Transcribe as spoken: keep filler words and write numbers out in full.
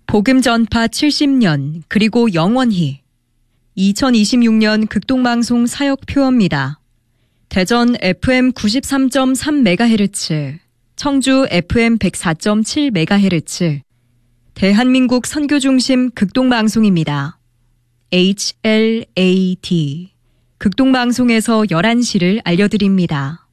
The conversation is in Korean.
복음 전파 칠십 년 그리고 영원히 이천이십육 년 극동방송 사역표어입니다. 대전 에프엠 구십삼 점 삼 메가헤르츠, 청주 에프엠 백사 점 칠 메가헤르츠, 대한민국 선교중심 극동방송입니다. 에이치 엘 에이 디 극동방송에서 열한 시를 알려드립니다.